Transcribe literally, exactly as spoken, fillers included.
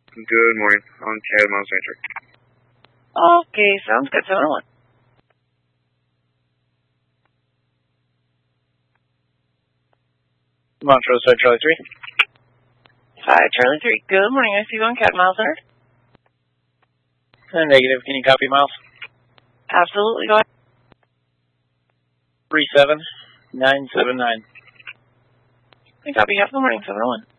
Good morning. On Cat Miles Center. Okay, sounds good. seven oh one. Montrose Side Charlie three. Hi, Charlie three. Good morning. I see you on Cat Miles Center. Uh, negative. Can you copy, Miles? Absolutely. Go ahead. three seven nine seven nine. I copy. Have a good morning. seven oh one.